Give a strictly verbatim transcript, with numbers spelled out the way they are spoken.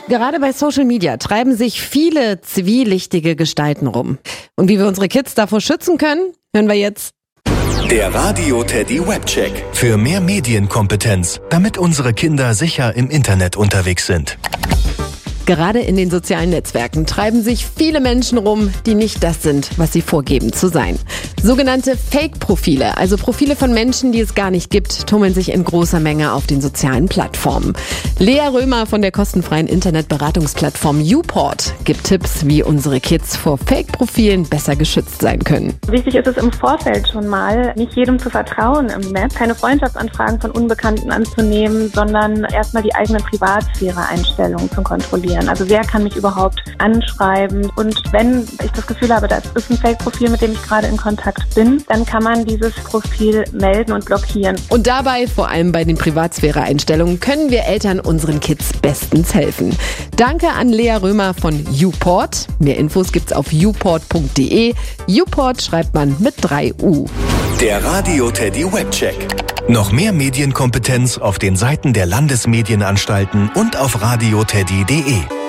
Gerade bei Social Media treiben sich viele zwielichtige Gestalten rum. Und wie wir unsere Kids davor schützen können, hören wir jetzt. Der Radio Teddy Webcheck. Für mehr Medienkompetenz, damit unsere Kinder sicher im Internet unterwegs sind. Gerade in den sozialen Netzwerken treiben sich viele Menschen rum, die nicht das sind, was sie vorgeben zu sein. Sogenannte Fake-Profile, also Profile von Menschen, die es gar nicht gibt, tummeln sich in großer Menge auf den sozialen Plattformen. Lea Römer von der kostenfreien Internetberatungsplattform YouPort gibt Tipps, wie unsere Kids vor Fake-Profilen besser geschützt sein können. Wichtig ist es im Vorfeld schon mal, nicht jedem zu vertrauen im Netz, keine Freundschaftsanfragen von Unbekannten anzunehmen, sondern erstmal die eigene Privatsphäre-Einstellungen zu kontrollieren. Also wer kann mich überhaupt anschreiben? Und wenn ich das Gefühl habe, das ist ein Fake-Profil, mit dem ich gerade in Kontakt bin, dann kann man dieses Profil melden und blockieren. Und dabei, vor allem bei den Privatsphäre-Einstellungen, können wir Eltern unseren Kids bestens helfen. Danke an Lea Römer von YouPort. Mehr Infos gibt's auf youport punkt de. YouPort schreibt man mit drei U. Der Radio Teddy Webcheck. Noch mehr Medienkompetenz auf den Seiten der Landesmedienanstalten und auf radio teddy punkt de.